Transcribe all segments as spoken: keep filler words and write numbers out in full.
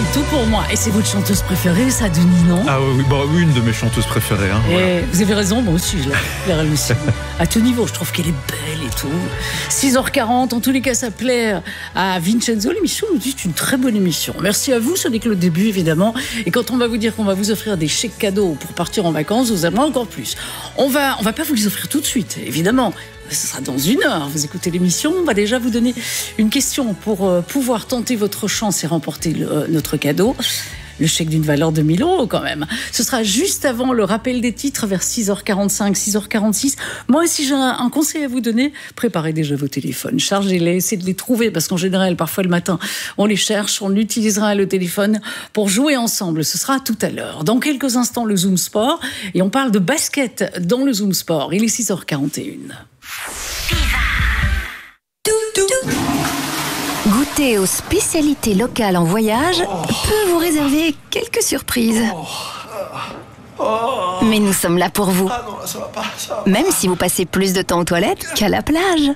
tout pour moi. Et c'est votre chanteuse préférée, ça, Denis, non? Ah oui, bah, oui, une de mes chanteuses préférées. Hein, et voilà. Vous avez raison, moi aussi, je la regarde aussi. À tout niveau, je trouve qu'elle est belle et tout. six heures quarante, en tous les cas, ça plaît à Vincenzo. L'émission nous dit c'est une très bonne émission. Merci à vous, ce n'est que le début, évidemment. Et quand on va vous dire qu'on va vous offrir des chèques cadeaux pour partir en vacances, vous aimerez encore plus. On va, on va pas vous les offrir tout de suite, évidemment. Ce sera dans une heure. Vous écoutez l'émission. On va déjà vous donner une question pour euh, pouvoir tenter votre chance et remporter le, euh, notre cadeau. Le chèque d'une valeur de mille euros quand même. Ce sera juste avant le rappel des titres vers six heures quarante-cinq, six heures quarante-six. Moi aussi j'ai un, un conseil à vous donner. Préparez déjà vos téléphones, chargez-les, essayez de les trouver parce qu'en général parfois le matin on les cherche, on utilisera le téléphone pour jouer ensemble. Ce sera tout à l'heure. Dans quelques instants le Zoom Sport et on parle de basket dans le Zoom Sport. Il est six heures quarante et une. Goûter aux spécialités locales en voyage peut vous réserver quelques surprises. Mais nous sommes là pour vous. Même si vous passez plus de temps aux toilettes qu'à la plage.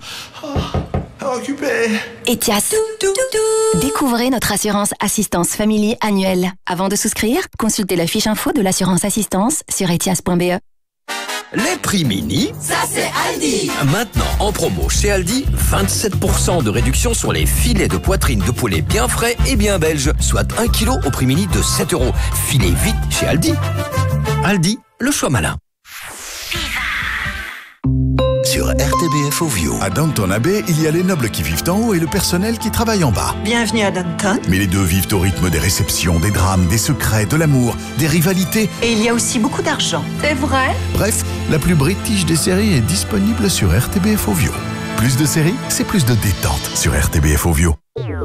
Etias. Découvrez notre assurance assistance family annuelle. Avant de souscrire, consultez la fiche info de l'assurance assistance sur etias point b e. Les prix mini, ça c'est Aldi. Maintenant en promo chez Aldi, vingt-sept pour cent de réduction sur les filets de poitrine de poulet bien frais et bien belges, soit un kilo au prix mini de sept euros. Filez vite chez Aldi. Aldi, le choix malin. Sur R T B F Ovio. À Downton Abbey, il y a les nobles qui vivent en haut et le personnel qui travaille en bas. Bienvenue à Downton. Mais les deux vivent au rythme des réceptions, des drames, des secrets, de l'amour, des rivalités. Et il y a aussi beaucoup d'argent. C'est vrai? Bref, la plus british des séries est disponible sur R T B F Ovio. Plus de séries, c'est plus de détente sur R T B F Ovio.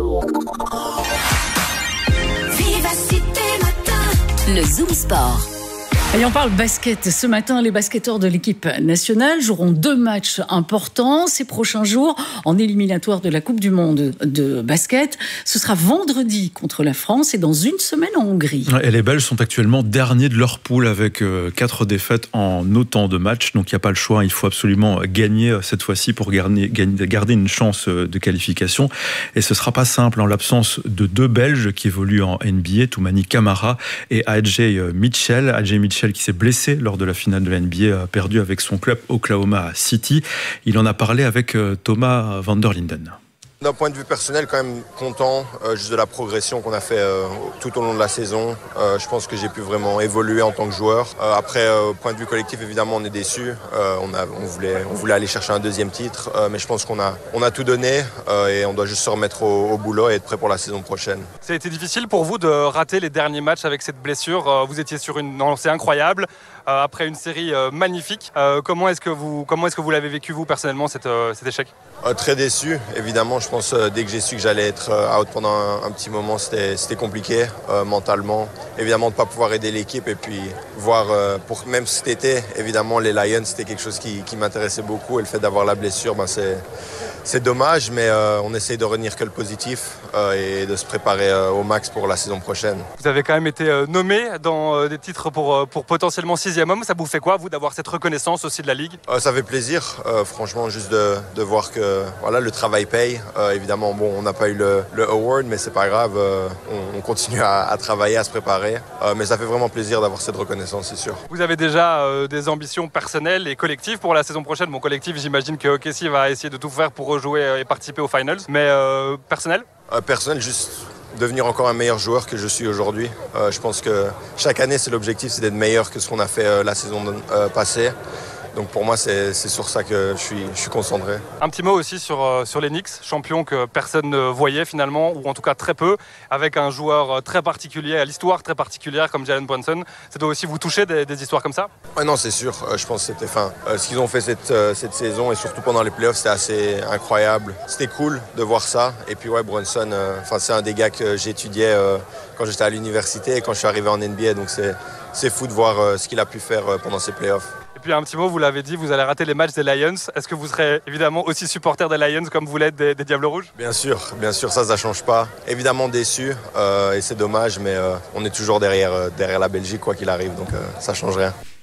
Vivacité Matin. Le Zoom Sport. Et on parle basket. Ce matin, les basketteurs de l'équipe nationale joueront deux matchs importants ces prochains jours en éliminatoire de la Coupe du Monde de basket. Ce sera vendredi contre la France et dans une semaine en Hongrie. Et les Belges sont actuellement derniers de leur poule avec quatre défaites en autant de matchs. Donc il n'y a pas le choix. Il faut absolument gagner cette fois-ci pour garder, garder une chance de qualification. Et ce ne sera pas simple en l'absence de deux Belges qui évoluent en N B A, Toumani Camara et A J Mitchell. A J Mitchell qui s'est blessé lors de la finale de la N B A, a perdu avec son club Oklahoma City. Il en a parlé avec Thomas van der Linden. D'un point de vue personnel, quand même content euh, juste de la progression qu'on a fait euh, tout au long de la saison. Euh, je pense que j'ai pu vraiment évoluer en tant que joueur. Euh, après, euh, point de vue collectif, évidemment, on est déçus. Euh, on, a, on, voulait, on voulait aller chercher un deuxième titre, euh, mais je pense qu'on a, on a tout donné euh, et on doit juste se remettre au, au boulot et être prêt pour la saison prochaine. Ça a été difficile pour vous de rater les derniers matchs avec cette blessure. Vous étiez sur une lancée incroyable. Euh, après une série euh, magnifique. Euh, comment est-ce que vous, comment est-ce que vous l'avez vécu vous personnellement cet, euh, cet échec? euh, Très déçu, évidemment. Je pense euh, dès que j'ai su que j'allais être euh, out pendant un, un petit moment, c'était, c'était compliqué euh, mentalement. Évidemment de ne pas pouvoir aider l'équipe et puis voir, euh, pour, même cet été, évidemment les Lions, c'était quelque chose qui, qui m'intéressait beaucoup et le fait d'avoir la blessure, ben, c'est, c'est dommage, mais euh, on essaye de retenir que le positif euh, et de se préparer euh, au max pour la saison prochaine. Vous avez quand même été euh, nommé dans euh, des titres pour, euh, pour potentiellement sixième homme. Ça vous fait quoi, vous, d'avoir cette reconnaissance aussi de la Ligue? euh, Ça fait plaisir, euh, franchement, juste de, de voir que voilà, le travail paye. Euh, évidemment, bon, on n'a pas eu le, le award, mais c'est pas grave. Euh, on, on continue à, à travailler, à se préparer. Euh, mais ça fait vraiment plaisir d'avoir cette reconnaissance, c'est sûr. Vous avez déjà euh, des ambitions personnelles et collectives pour la saison prochaine. Mon collectif, j'imagine que O K C va essayer de tout faire pour rejouer et participer aux finals. Mais euh, personnel euh, Personnel, juste devenir encore un meilleur joueur que je suis aujourd'hui. Euh, je pense que chaque année, c'est l'objectif, c'est d'être meilleur que ce qu'on a fait euh, la saison euh, passée. Donc pour moi, c'est, c'est sur ça que je suis, je suis concentré. Un petit mot aussi sur, euh, sur les Knicks, champion que personne ne voyait finalement, ou en tout cas très peu, avec un joueur très particulier, à l'histoire très particulière comme Jalen Brunson. Ça doit aussi vous toucher des, des histoires comme ça? Ouais, non, c'est sûr. Euh, je pense que c'était fin. Euh, ce qu'ils ont fait cette, euh, cette saison et surtout pendant les playoffs, c'était assez incroyable. C'était cool de voir ça. Et puis ouais, Brunson, euh, c'est un des gars que j'étudiais euh, quand j'étais à l'université et quand je suis arrivé en N B A. Donc c'est, c'est fou de voir euh, ce qu'il a pu faire euh, pendant ces playoffs. Et puis un petit mot, vous l'avez dit, vous allez rater les matchs des Lions. Est-ce que vous serez évidemment aussi supporter des Lions comme vous l'êtes des, des Diables Rouges? Bien sûr, bien sûr, ça, ça change pas. Évidemment déçu euh, et c'est dommage, mais euh, on est toujours derrière, euh, derrière la Belgique quoi qu'il arrive, donc euh, ça change rien.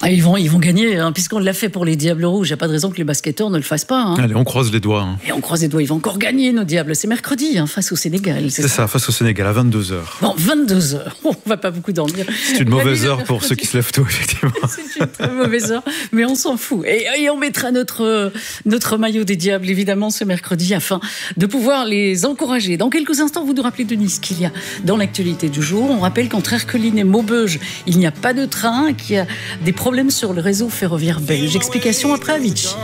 Ah, ils, vont, ils vont gagner, hein, puisqu'on l'a fait pour les Diables Rouges. Il n'y a pas de raison que les basketteurs ne le fassent pas. Hein. Allez, on croise les doigts. Hein. Et on croise les doigts, ils vont encore gagner, nos Diables. C'est mercredi, hein, face au Sénégal. C'est, c'est ça, ça, face au Sénégal, à vingt-deux heures. Bon, vingt-deux heures. On ne va pas beaucoup dormir. C'est une mauvaise heure pour ceux qui se lèvent tôt, effectivement. C'est une très mauvaise heure, mais on s'en fout. Et, et on mettra notre, notre maillot des Diables, évidemment, ce mercredi, afin de pouvoir les encourager. Dans quelques instants, vous nous rappelez, Denis, ce qu'il y a dans l'actualité du jour. On rappelle qu'entre Erqueline et Maubeuge, il n'y a pas de train, qu'il y a des problèmes sur le réseau ferroviaire belge. Explication après Avicii.